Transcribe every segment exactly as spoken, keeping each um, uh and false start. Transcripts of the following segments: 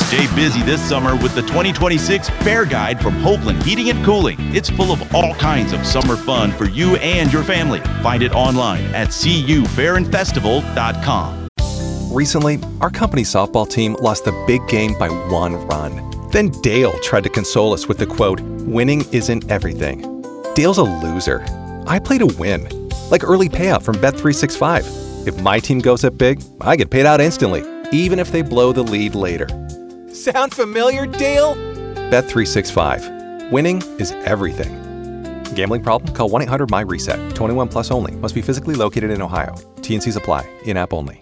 Stay busy this summer with the twenty twenty-six Fair Guide from Hoagland Heating and Cooling. It's full of all kinds of summer fun for you and your family. Find it online at c u fair and festival dot com. Recently, our company's softball team lost the big game by one run. Then Dale tried to console us with the quote, "Winning isn't everything." Dale's a loser. I play to win. Like early payout from Bet three sixty-five. If my team goes up big, I get paid out instantly, even if they blow the lead later. Sound familiar, Dale? Bet three sixty-five. Winning is everything. Gambling problem? Call one eight hundred my reset. twenty-one plus only. Must be physically located in Ohio. T and Cs apply. In-app only.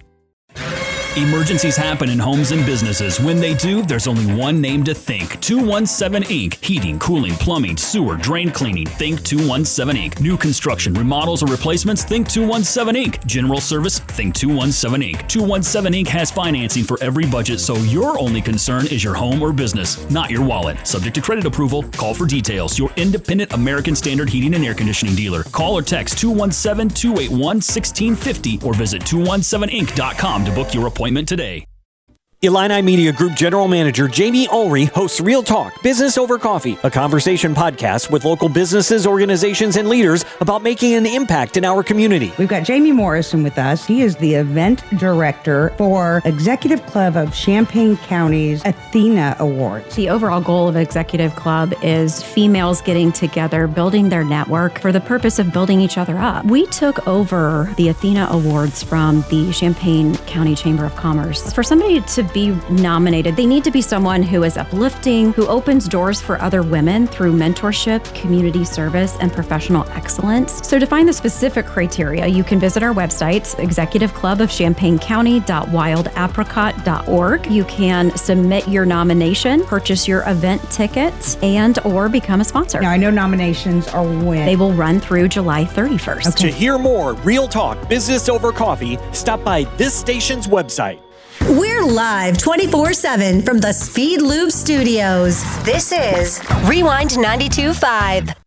Emergencies happen in homes and businesses. When they do, there's only one name to think. two one seven Incorporated. Heating, cooling, plumbing, sewer, drain cleaning. Think two one seven Incorporated. New construction, remodels, or replacements? Think two one seven Incorporated. General service? Think two one seven Incorporated. two one seven Incorporated has financing for every budget, so your only concern is your home or business, not your wallet. Subject to credit approval. Call for details. Your independent American Standard Heating and Air Conditioning dealer. Call or text two one seven, two eight one, one six five zero or visit two one seven inc dot com to book your appointment today. Illini Media Group General Manager Jamie Ulrey hosts Real Talk, Business Over Coffee, a conversation podcast with local businesses, organizations, and leaders about making an impact in our community. We've got Jamie Morrison with us. He is the event director for Executive Club of Champaign County's Athena Awards. The overall goal of Executive Club is females getting together, building their network for the purpose of building each other up. We took over the Athena Awards from the Champaign County Chamber of Commerce. For somebody to be nominated, they need to be someone who is uplifting, who opens doors for other women through mentorship, community service, and professional excellence. So to find the specific criteria, you can visit our website, executive club of champaign county dot wild apricot dot org. You can submit your nomination, purchase your event ticket, and or become a sponsor. Now, I know nominations are when? They will run through July thirty-first. Okay. To hear more Real Talk, Business Over Coffee, stop by this station's website. We're live twenty-four seven from the Speed Lube Studios. This is Rewind ninety-two point five.